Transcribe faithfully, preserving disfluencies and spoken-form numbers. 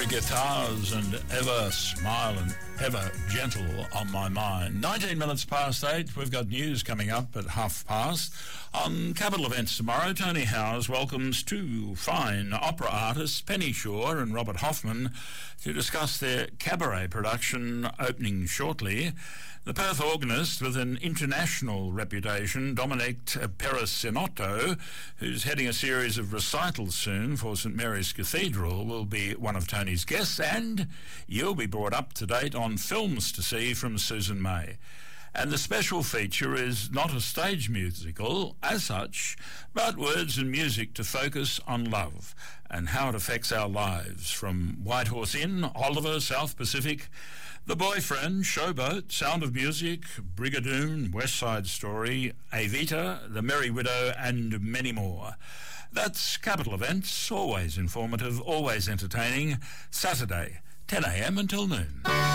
Electric guitars and ever smile and ever gentle on my mind. nineteen minutes past eight, we've got news coming up at half past. On Capital Events tomorrow, Tony Howes welcomes two fine opera artists, Penny Shaw and Robert Hoffman, to discuss their cabaret production opening shortly. The Perth organist with an international reputation, Dominic Peresinotto, who's heading a series of recitals soon for St Mary's Cathedral, will be one of Tony's guests, and you'll be brought up to date on films to see from Susan May. And the special feature is not a stage musical as such, but words and music to focus on love and how it affects our lives, from Whitehorse Inn, Oliver, South Pacific, The Boyfriend, Showboat, Sound of Music, Brigadoon, West Side Story, Evita, The Merry Widow, and many more. That's Capital Events, always informative, always entertaining, Saturday, ten a m until noon.